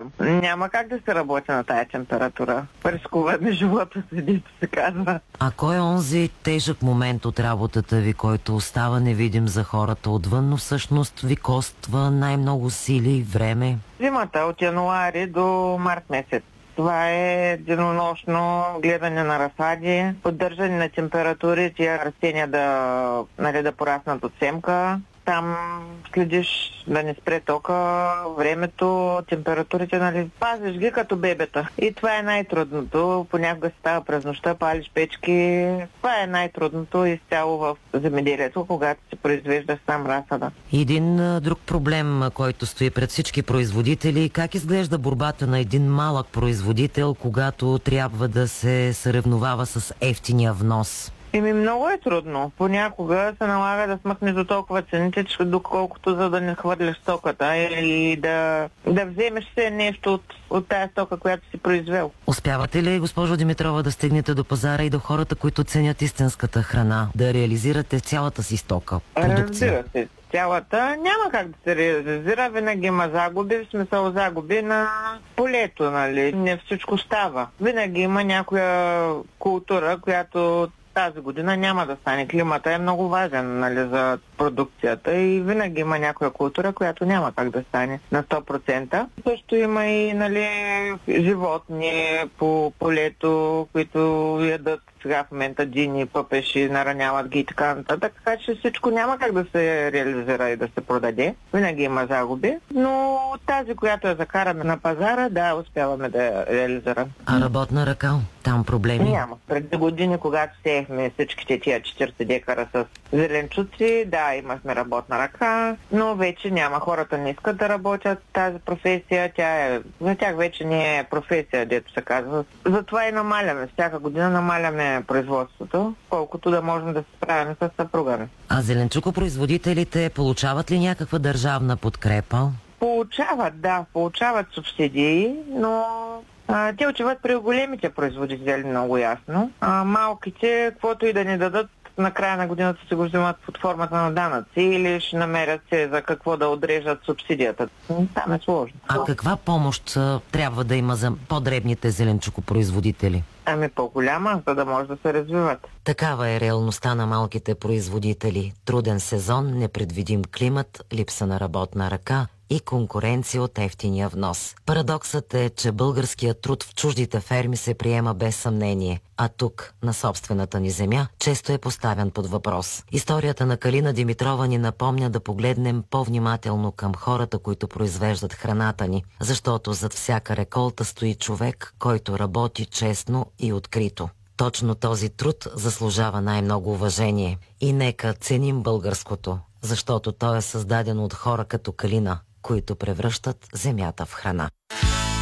проблем. Няма как да се работи на тая температура. Рискува ми живота си, дето се казва. А кой е онзи тежък момент от работата ви, който остава невидим за хората отвън, но всъщност ви коства най-много сили и време? Зимата от януари до март месец. Това е денонощно гледане на разсади, поддържане на температури, тия растения да пораснат от семка. Там следиш да не спре тока, времето, температурите, пазиш ги като бебета. И това е най-трудното. Понякога става през нощта, палиш печки. Това е най-трудното изцяло в земеделието, когато се произвежда сам разсада. Един друг проблем, който стои пред всички производители, как изглежда борбата на един малък производител, когато трябва да се съревновава с евтиния внос? Много е трудно. Понякога се налага да смъкнеш до толкова цените, доколкото за да не хвърляш стоката или да вземеш се нещо от тая стока, която си произвел. Успявате ли, госпожо Димитрова, да стигнете до пазара и до хората, които ценят истинската храна, да реализирате цялата си стока, продукция? Разбира се. Цялата няма как да се реализира, винаги има загуби, в смисъл загуби на полето, нали? Не всичко става. Винаги има някоя култура, която тази година няма да стане. Климата е много важен, нали, за продукцията и винаги има някоя култура, която няма как да стане на 100%. Също има и, нали, животни по полето, които ядат сега в момента дини, пъпеши, нараняват ги и така нататък. Така че всичко няма как да се реализира и да се продаде. Винаги има загуби, но тази, която е закарана на пазара, да, успяваме да я реализираме. А работна ръка? Там проблеми? Няма. Преди години, когато сеехме всичките тия 40 декара с зеленчуци, да, имахме работна ръка, но вече няма. Хората не искат да работят тази професия. За тях вече не е професия, дето се казва. Затова и намаляме. Всяка година намаляме производството, колкото да можем да се справим с съпруга ми. А зеленчукопроизводителите получават ли някаква държавна подкрепа? Получават субсидии, но те отиват при големите производители много ясно. Малките, каквото и да ни дадат, на края на годината се го вземат под формата на данъци или ще намерят се за какво да отрежат субсидията. Там е сложно. А каква помощ трябва да има за по-дребните зеленчукопроизводители? По-голяма, за да може да се развиват. Такава е реалността на малките производители. Труден сезон, непредвидим климат, липса на работна ръка и конкуренция от евтиния внос. Парадоксът е, че българският труд в чуждите ферми се приема без съмнение, а тук, на собствената ни земя, често е поставен под въпрос. Историята на Калина Димитрова ни напомня да погледнем по-внимателно към хората, които произвеждат храната ни, защото зад всяка реколта стои човек, който работи честно и открито. Точно този труд заслужава най-много уважение. И нека ценим българското, защото то е създадено от хора като Калина, които превръщат земята в храна.